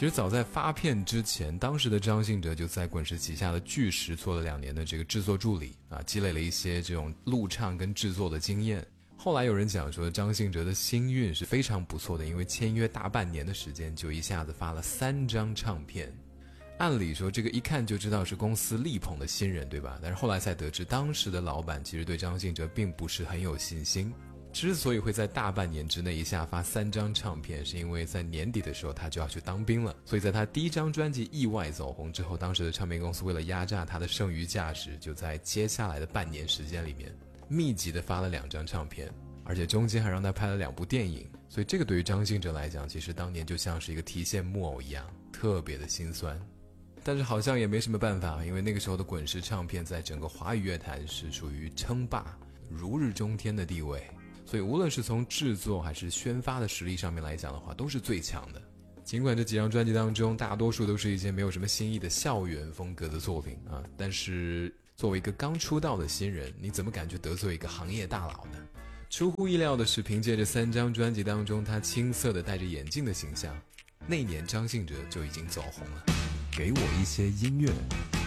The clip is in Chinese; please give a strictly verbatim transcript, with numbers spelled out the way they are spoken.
其实早在发片之前，当时的张信哲就在滚石旗下的巨石做了两年的这个制作助理啊，积累了一些这种录唱跟制作的经验。后来有人讲说张信哲的星运是非常不错的，因为签约大半年的时间就一下子发了三张唱片。按理说这个一看就知道是公司力捧的新人，对吧？但是后来才得知，当时的老板其实对张信哲并不是很有信心。之所以会在大半年之内一下发三张唱片，是因为在年底的时候他就要去当兵了。所以在他第一张专辑意外走红之后，当时的唱片公司为了压榨他的剩余价值，就在接下来的半年时间里面密集的发了两张唱片，而且中间还让他拍了两部电影。所以这个对于张信哲来讲，其实当年就像是一个提线木偶一样，特别的心酸。但是好像也没什么办法，因为那个时候的滚石唱片在整个华语乐坛是属于称霸如日中天的地位，所以无论是从制作还是宣发的实力上面来讲的话，都是最强的。尽管这几张专辑当中大多数都是一些没有什么新意的校园风格的作品啊，但是作为一个刚出道的新人，你怎么敢去得罪一个行业大佬呢？出乎意料的是，凭借着三张专辑当中他青涩的戴着眼镜的形象，那年张信哲就已经走红了。 给我一些音乐。